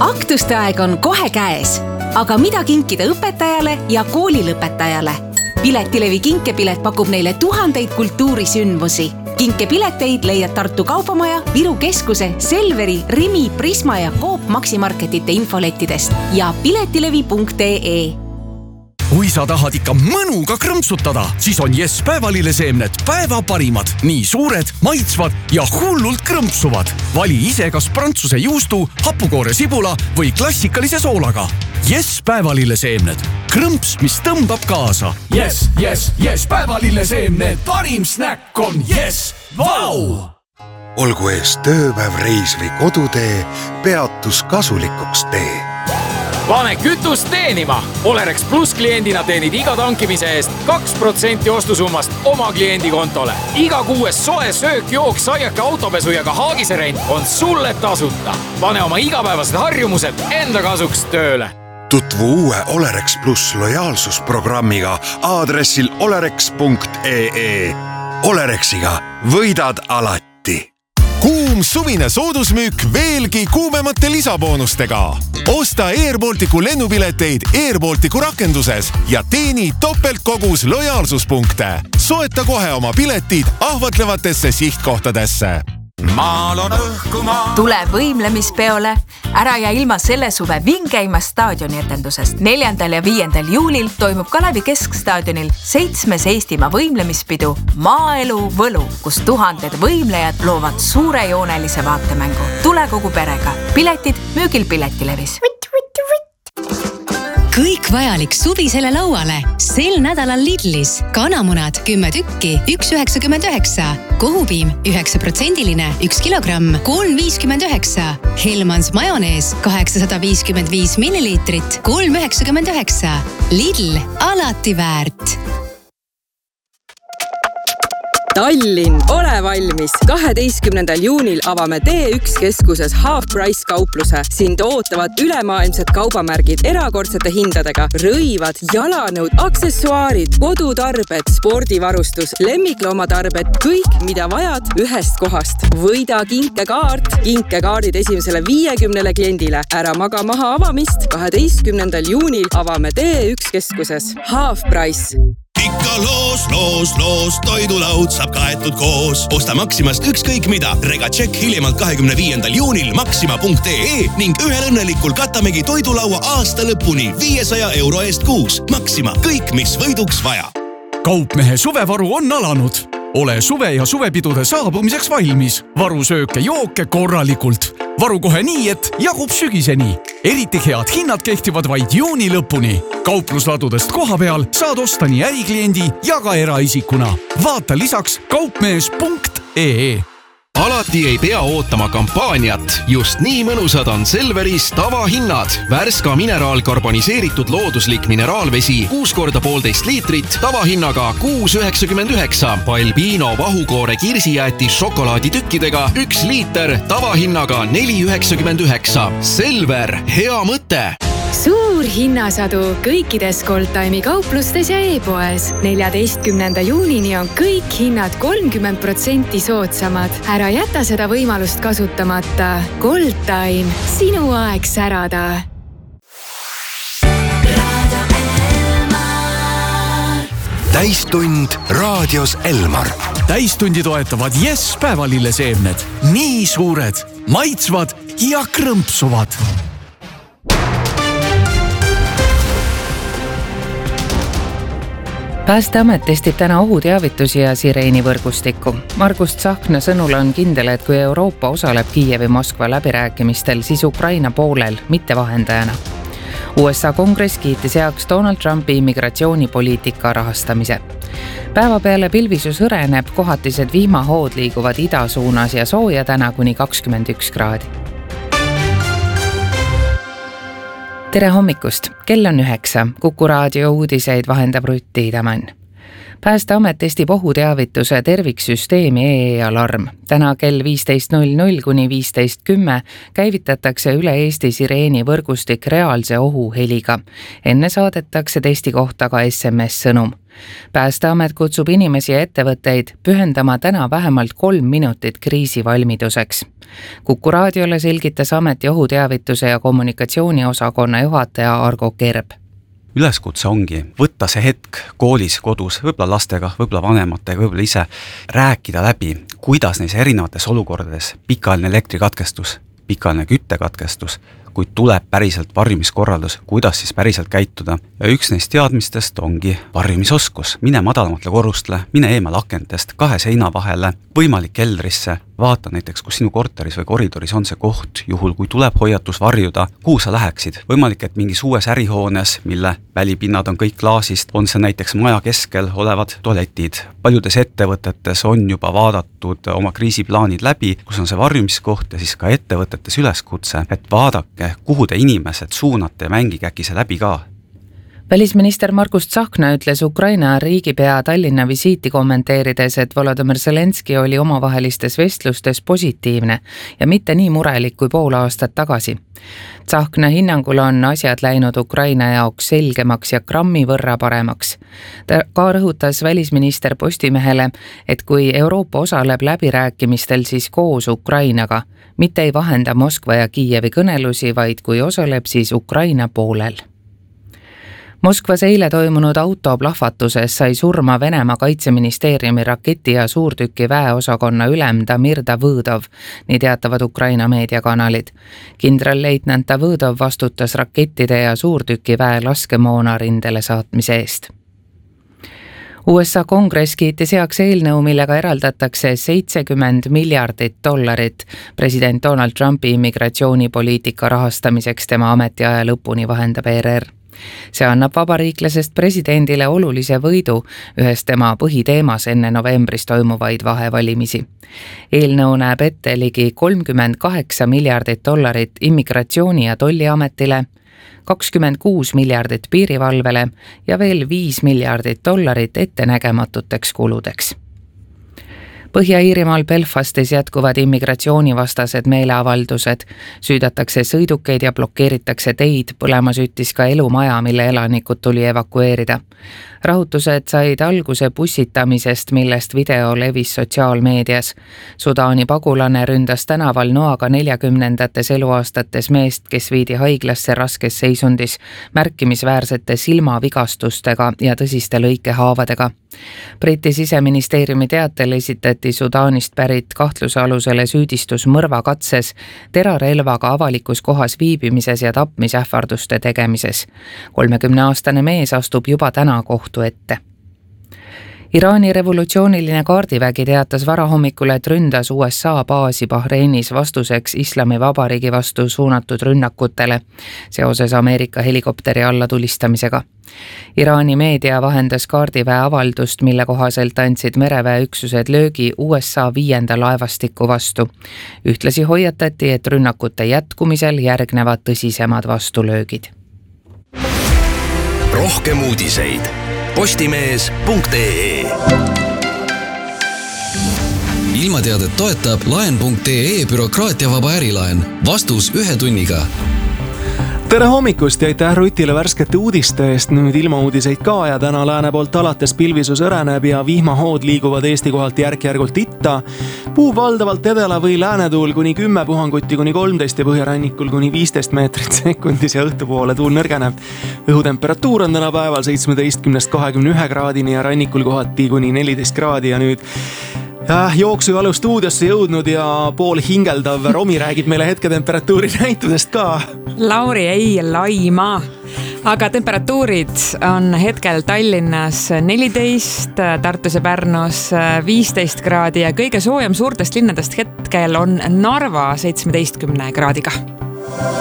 Aktuste aeg on kohe käes. Aga mida kinkida õpetajale ja koolilõpetajale? Piletilevi kinkepilet pakub neile tuhandeid kultuurisündmusi. Kinkepileteid leiad Tartu Kaubamaja, Viru Keskuse, Selveri, Rimi, Prisma ja Coop Maximarketite infolettidest ja piletilevi.ee. Kui sa tahad ikka mõnuga krõmpsutada, siis on Yes päevalilleseemned päeva parimad. Nii suured, maitsvad ja hullult krõmpsuvad. Vali ise kas prantsuse juustu, hapukoore sibula või klassikalise soolaga. Yes päevalilleseemned. Krõmps, mis tõmbab kaasa. Yes, yes, yes päevalilleseemned. Parim snäkk on Yes. Vau! Olgu ees tööpäev, reis või kodutee, peatus kasulikuks tee. Pane kütust teenima! Olerex Plus kliendina teenid iga tankimise eest 2% ostusummast oma kliendi kontole. Iga kuues soe söök, jook, saiake, autopesu ja ka haagiserent on sulle tasuta. Pane oma igapäevased harjumused enda kasuks tööle. Tutvu uue Olerex Plus lojaalsusprogrammiga aadressil olerex.ee. Olerexiga võidad alati. Kuum suvine soodusmüük veelgi kuumemate lisaboonustega. Osta Airbalticu lennupileteid Airbalticu rakenduses ja teeni topeltkogus lojaalsuspunkte. Soeta kohe oma piletid ahvatlevatesse sihtkohtadesse. Maal on õhkumaa. Tule võimlemispeole. Ära ja ilma selle suve vingeima staadioni etendusest. 4. ja 5. juulil toimub Kalevi Keskstaadionil 7. Eestimaa võimlemispidu Maaelu Võlu, kus tuhanded võimlejad loovad suurejoonelise vaatemängu. Tule kogu perega. Piletid müügil Piletilevis. Kõik vajalik suvisele lauale. Sel nädalal Lidlis. Kanamunad 10 tükki, 1,99. Kohupiim 9%, 1 kilogramm, 3,59. Helmans majonees 855 milliliitrit, 3,99. Lidl, alati väärt. Tallinn, ole valmis! 12. juunil avame T1 keskuses Half Price kaupluse. Sind ootavad ülemaailmsed kaubamärgid erakordsete hindadega. Rõivad, jalanõud, aksessuaarid, kodutarbed, spordivarustus, lemmikloomatarbed, kõik, mida vajad ühest kohast. Võida kinkekaart. Kinkekaardid esimesele 50 kliendile. Ära maga maha avamist. 12. juunil avame T1 keskuses Half Price. Ikka loos, toidulaud saab kaetud koos. Osta Maximast ükskõik mida. Regatšekk hiljemalt 25. juunil maxima.ee ning ühel õnnelikul katamegi toidulaua aasta lõpuni 500 € eest kuus. Maxima, kõik mis võiduks vaja. Kaupmehe suvevaru on alanud. Ole suve ja suvepidude saabumiseks valmis. Varu sööke jooke korralikult. Varu kohe nii, et jagub sügiseni. Eriti head hinnad kehtivad vaid juuni lõpuni. Kauplusladudest koha peal saad osta nii ärikliendi ja ka eraisikuna. Vaata lisaks kaupmees.ee. Alati ei pea ootama kampaaniat. Just nii mõnusad on Selveris tavahinnad. Värska mineraalkarboniseeritud looduslik mineraalvesi 6 korda 1,5 liitrit tavahinnaga 6,99. Balbino vahukoore kirsijäätis šokolaaditükkidega 1 liiter tavahinnaga 4,99. Selver, hea mõte! Suur hinnasadu kõikides Goldtime'i kauplustes ja e-poes. 14. juunini on kõik hinnad 30% soodsamad. Ära jäta seda võimalust kasutamata. Goldtime, sinu aeg särada. Täistund raadios Elmar. Täistundi toetavad Yes päevalilleseemned. Nii suured, maitsvad ja krõmpsuvad. Päästeamet testib täna ohuteavitusi ja sireenivõrgustikku. Margus Tsahkna sõnul on kindel, et kui Euroopa osaleb Kiievi Moskva läbirääkimistel, siis Ukraina poolel, mitte vahendajana. USA kongress kiitis heaks Donald Trumpi immigratsioonipoliitika rahastamise. Päeva peale pilvisus hõreneb, kohatised vihmahood liiguvad ida suunas ja sooja täna kuni 21 kraadi. Tere hommikust! Kell on 9. Kuku raadio uudiseid vahendab Rutt Tiidemann. Päästeamet testib ohuteavituse terviksüsteemi EE-alarm. Täna kell 15.00 kuni 15.10 käivitatakse üle Eesti sireeni võrgustik reaalse ohuheliga. Enne saadetakse testi kohta ka SMS-sõnum. Päästeamet kutsub inimesi ja ettevõtteid pühendama täna vähemalt 3 minutit kriisivalmiduseks. Kuku raadiole selgitas ameti ohuteavituse ja kommunikatsiooniosakonna juhataja Argo Kerb. Üleskutse ongi võtta see hetk koolis, kodus, võib-olla lastega, võib-olla vanematega, võib-olla ise, rääkida läbi, kuidas neis erinevates olukordades pikaajaline elektrikatkestus, pikaajaline küttekatkestus, kui tuleb päriselt varjumiskorraldus, kuidas siis päriselt käituda. Ja üks neist teadmistest ongi varjumisoskus. Mine madalamatele korrustele, mine eemal akentest, 2 seina vahele, võimalik keldrisse, vaata näiteks, kus sinu korteris või koridoris on see koht, juhul kui tuleb hoiatus varjuda, kuhu sa läheksid. Võimalik, et mingis uues ärihoones, mille välipinnad on kõik klaasist, on see näiteks maja keskel olevad tualetid. Paljudes ettevõtetes on juba vaadatud oma kriisiplaanid läbi, kus on see varjumiskoht ja siis ka ettevõtetes üleskutse, et vaadake, kuhu te inimesed suunate ja mängige äkki see läbi ka. Välisminister Margus Tsahkna ütles Ukraina riigipea Tallinna visiiti kommenteerides, et Volodymyr Zelenski oli omavahelistes vestlustes positiivne ja mitte nii murelik kui pool aastat tagasi. Tsahkna hinnangul on asjad läinud Ukraina jaoks selgemaks ja grammi võrra paremaks. Ta ka rõhutas välisminister Postimehele, et kui Euroopa osaleb läbirääkimistel, siis koos Ukrainaga, mitte ei vahenda Moskva ja Kiievi kõnelusi, vaid kui osaleb, siis Ukraina poolel. Moskvas eile toimunud autoplahvatuses sai surma Venemaa kaitseministeeriumi raketi- ja suurtüki väeosakonna ülem Damir Davõdov, nii teatavad Ukraina meediakanalid. Kindralleitnant Davõdov vastutas rakettide ja suurtüki väe laskemoona rindele saatmise eest. USA kongress kiitis heaks eelnõu, millega eraldatakse $70 miljardit president Donald Trumpi immigratsioonipoliitika rahastamiseks tema ametiaja lõpuni, vahendab ERR. See annab vabariiklasest presidendile olulise võidu ühes tema põhiteemas enne novembris toimuvaid vahevalimisi. Eelnõu näeb ette ligi $38 miljardit immigratsiooni- ja tolliametile, $26 miljardit piirivalvele ja veel $5 miljardit ettenägematuteks kuludeks. Põhja-Iirimaal Belfastis jätkuvad immigratsioonivastased meeleavaldused, süüdatakse sõidukeid ja blokeeritakse teid, põlemas üttis ka elumaja, mille elanikud tuli evakueerida. Rahutused said alguse pussitamisest, millest video levis sotsiaalmeedias. Sudaani pagulane ründas tänaval noaga 40. eluaastates meest, kes viidi haiglasse raskes seisundis, märkimisväärsete silmavigastustega ja tõsiste lõikehaavadega. Briti siseministeeriumi teatel esitati Sudaanist pärit kahtlusalusele süüdistus mõrvakatses, terarelvaga avalikus kohas viibimises ja tapmisähvarduste tegemises. 30-aastane mees astub juba täna kohtu ette. Iraani revolutsiooniline kaardivägi teatas varahommikul, et ründas USA baasi Bahreinis vastuseks Islamivabariigi vastu suunatud rünnakutele seoses Ameerika helikopteri alla tulistamisega. Iraani meedia vahendas kaardiväe avaldust, mille kohaselt andsid mereväeüksused löögi USA 5. laevastiku vastu. Ühtlasi hoiatati, et rünnakute jätkumisel järgnevad tõsisemad vastulöögid. Rohkem uudiseid postimees.ee. Ilmateadet toetab laen.ee bürokraatiavaba ärilaen. Vastus 1 tunniga. Tere hommikust ja aitäh Rutile värskete uudiste eest. Nüüd ilmauudiseid ka ja täna lääne poolt alates pilvisus õreneb ja vihmahood liiguvad Eesti kohalt järk-järgult itta. Puub valdavalt edela või läänetuul kuni 10 puhanguti kuni 13 ja põhjarannikul kuni 15 meetrit sekundis ja õhtupoole tuul nõrgeneb. Õhutemperatuur on täna päeval 17–21 kraadini ja rannikul kohati kuni 14 kraadi ja nüüd jooksujalu stuudiosse jõudnud ja pool hingeldav Romi räägib meile hetketemperatuuri näitudest ka. Lauri ei laima, aga temperatuurid on hetkel Tallinnas 14, Tartus ja Pärnus 15 kraadi ja kõige soojem suurtest linnadest hetkel on Narva 17 kraadiga.